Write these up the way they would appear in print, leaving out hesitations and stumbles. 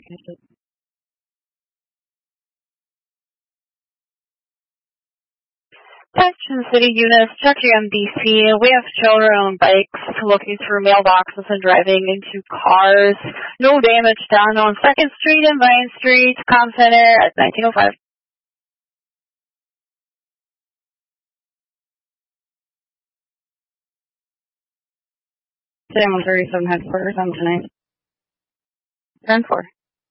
Section City units, check your MDC. We have children on bikes looking through mailboxes and driving into cars. No damage done on 2nd Street and Vine Street, Com Center at 1905. Today 137 headquarters on tonight. 10-4.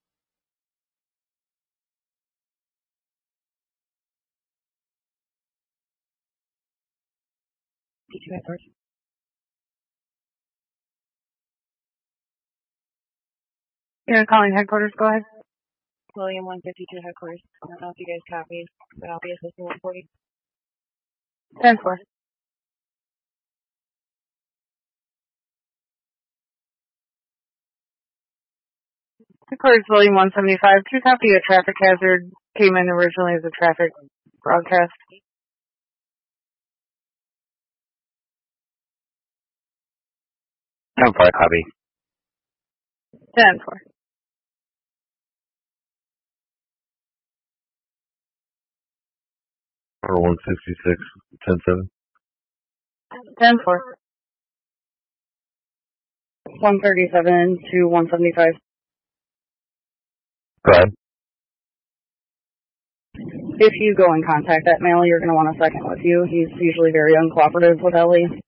You're calling headquarters, go ahead. William 152 headquarters. I don't know if you guys copy, but I'll be assisting 140. 10-4. Headquarters William 175. Two copy a traffic hazard. Came in originally as a traffic broadcast. 10-4 copy. 10-4. Or 166, 10-7. 10-4. 137 to 175. Go ahead. If you go and contact that male, you're going to want a second with you. He's usually very uncooperative with Ellie.